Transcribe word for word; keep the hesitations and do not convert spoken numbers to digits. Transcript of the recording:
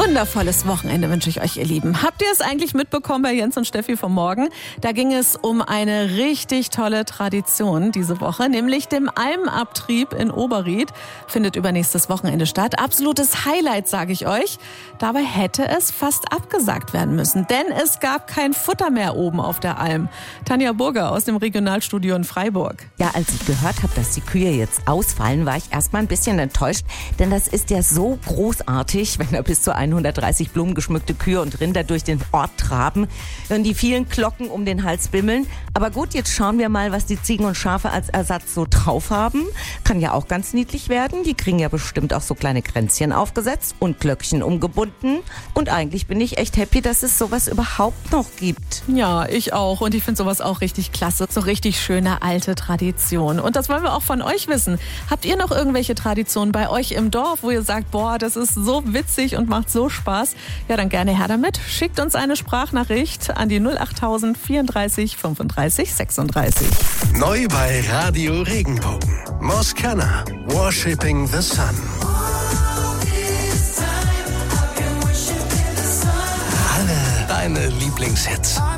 wundervolles Wochenende wünsche ich euch, ihr Lieben. Habt ihr es eigentlich mitbekommen bei Jens und Steffi vom Morgen? Da ging es um eine richtig tolle Tradition diese Woche, nämlich dem Almabtrieb in Oberried. Findet übernächstes Wochenende statt. Absolutes Highlight, sage ich euch. Dabei hätte es fast abgesagt werden müssen, denn es gab kein Futter mehr oben auf der Alm. Tanja Burger aus dem Regionalstudio in Freiburg. Ja, als ich gehört habe, dass die Kühe jetzt ausfallen, war ich erstmal ein bisschen enttäuscht, denn das ist ja so großartig, wenn da bis zu hundertdreißig blumengeschmückte Kühe und Rinder durch den Ort traben und die vielen Glocken um den Hals bimmeln. Aber gut, jetzt schauen wir mal, was die Ziegen und Schafe als Ersatz so drauf haben. Kann ja auch ganz niedlich werden. Die kriegen ja bestimmt auch so kleine Kränzchen aufgesetzt und Glöckchen umgebunden. Und eigentlich bin ich echt happy, dass es sowas überhaupt noch gibt. Ja, ich auch. Und ich finde sowas auch richtig klasse. So richtig schöne alte Tradition. Und das wollen wir auch von euch wissen. Habt ihr noch irgendwelche Traditionen bei euch im Dorf, wo ihr sagt, boah, das ist so witzig und macht so Spaß? Ja, dann gerne her damit. Schickt uns eine Sprachnachricht an die null acht tausend vierunddreißig fünfunddreißig sechsunddreißig. Neu bei Radio Regenbogen. Moscana, Worshipping the Sun. Alle deine Lieblingshits.